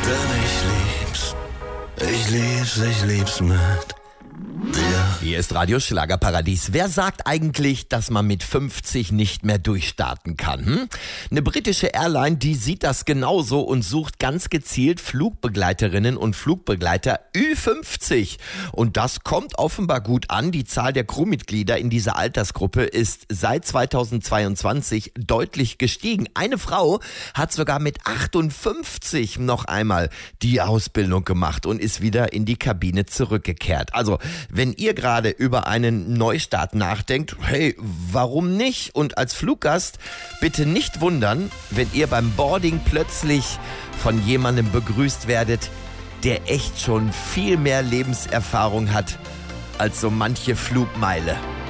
Denn ich lieb's mit dir. Hier ist Radio Schlagerparadies. Wer sagt eigentlich, dass man mit 50 nicht mehr durchstarten kann? Eine britische Airline, die sieht das genauso und sucht ganz gezielt Flugbegleiterinnen und Flugbegleiter Ü50. Und das kommt offenbar gut an. Die Zahl der Crewmitglieder in dieser Altersgruppe ist seit 2022 deutlich gestiegen. Eine Frau hat sogar mit 58 noch einmal die Ausbildung gemacht und ist wieder in die Kabine zurückgekehrt. Also, wenn ihr gerade über einen Neustart nachdenkt, hey, warum nicht? Und als Fluggast bitte nicht wundern, wenn ihr beim Boarding plötzlich von jemandem begrüßt werdet, der echt schon viel mehr Lebenserfahrung hat als so manche Flugmeile.